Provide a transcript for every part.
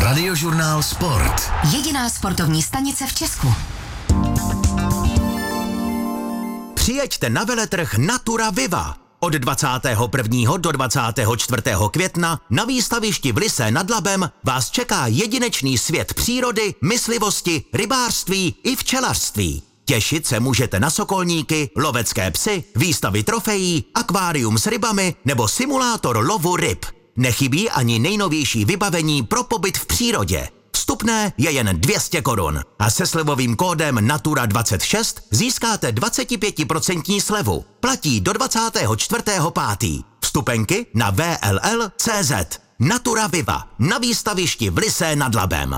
Radiožurnál Sport. Jediná sportovní stanice v Česku. Přijeďte na veletrh Natura Viva. Od 21. do 24. května na výstavišti v Lysé nad Labem vás čeká jedinečný svět přírody, myslivosti, rybářství i včelařství. Těšit se můžete na sokolníky, lovecké psy, výstavy trofejí, akvárium s rybami nebo simulátor lovu ryb. Nechybí ani nejnovější vybavení pro pobyt v přírodě. Vstupné je jen 200 korun a se slevovým kódem NATURA26 získáte 25% slevu. Platí do 24.5. Vstupenky na VLL.cz. Natura Viva na výstavišti v Lysé nad Labem.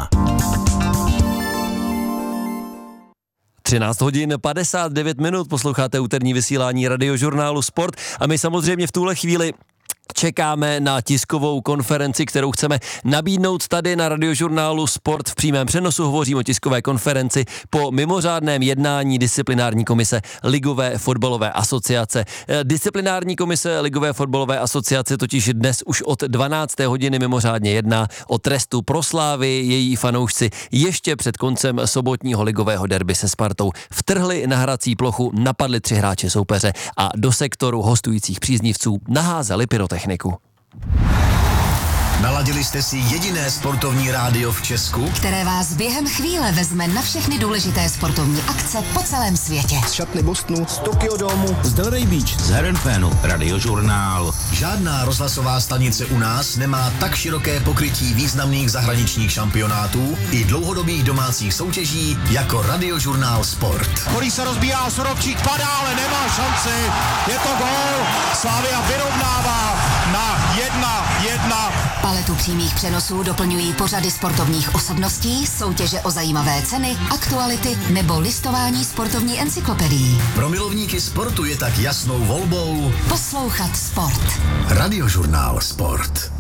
13 hodin 59 minut, posloucháte úterní vysílání Radiožurnálu Sport a my samozřejmě v tuhle chvíli čekáme na tiskovou konferenci, kterou chceme nabídnout tady na Radiožurnálu Sport v přímém přenosu. Hovořím o tiskové konferenci po mimořádném jednání disciplinární komise Ligové fotbalové asociace. Disciplinární komise Ligové fotbalové asociace totiž dnes už od 12. hodiny mimořádně jedná o trestu pro Slávy. Její fanoušci ještě před koncem sobotního ligového derby se Spartou vtrhli na hrací plochu, napadli 3 hráče soupeře a do sektoru hostujících příznivců naházeli pyrotechniku. Naladili jste si jediné sportovní rádio v Česku, Které vás během chvíle vezme na všechny důležité sportovní akce po celém světě. Z šatny Bostonu, z Tokyo Domu, z Delray Beach, z Herrenfénu, Radiožurnál. Žádná rozhlasová stanice u nás nemá tak široké pokrytí významných zahraničních šampionátů i dlouhodobých domácích soutěží jako Radiožurnál Sport. Holý se rozbíjá, Sorobčík padá, ale nemá šanci. Je to gól. Slavia vyrovnává na 1-1. Paletu přímých přenosů doplňují pořady sportovních osobností, soutěže o zajímavé ceny, aktuality nebo listování sportovní encyklopedií. Pro milovníky sportu je tak jasnou volbou Poslouchat sport. Radiožurnál Sport.